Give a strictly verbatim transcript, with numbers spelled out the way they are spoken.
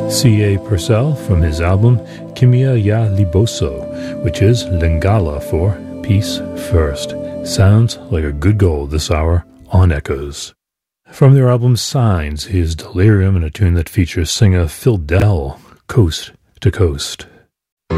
C A. Purcell from his album Kimia ya Liboso, which is Lingala for Peace First. Sounds like a good goal this hour on Echoes. From their album Signs, here's Delirium in a tune that features singer Phil Dell, Coast to Coast.